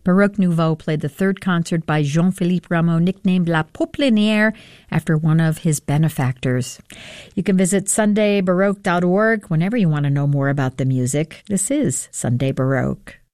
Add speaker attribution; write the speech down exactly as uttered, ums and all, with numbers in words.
Speaker 1: Baroque Nouveau played the third concert by Jean-Philippe Rameau, nicknamed La Poplinière, after one of his benefactors. You can visit sunday baroque dot org whenever you want to know more about the music. This is Sunday Baroque.